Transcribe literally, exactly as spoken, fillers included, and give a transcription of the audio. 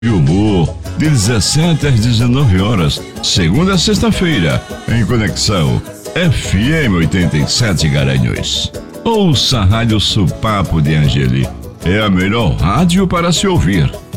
e humor, de dezessete às dezenove horas, segunda a sexta-feira, em Conexão F M oitenta e sete Garanhuns. Ouça a Rádio Supapo de Angeli. É a melhor rádio para se ouvir.